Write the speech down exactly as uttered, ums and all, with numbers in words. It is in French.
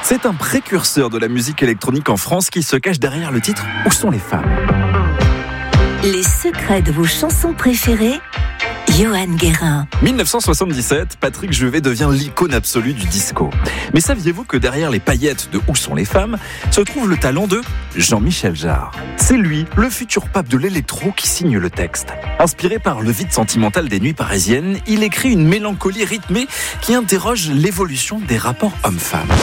C'est un précurseur de la musique électronique en France qui se cache derrière le titre « Où sont les femmes ?» Les secrets de vos chansons préférées, Johan Guérin. dix-neuf cent soixante-dix-sept, Patrick Juvet devient l'icône absolue du disco. Mais saviez-vous que derrière les paillettes de « Où sont les femmes ?» se trouve le talent de Jean-Michel Jarre. C'est lui, le futur pape de l'électro, qui signe le texte. Inspiré par le vide sentimental des nuits parisiennes, il écrit une mélancolie rythmée qui interroge l'évolution des rapports hommes-femmes.